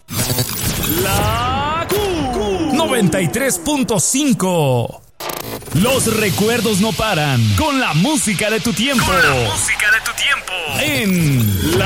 La Q93.5. Los recuerdos no paran con la música de tu tiempo. En la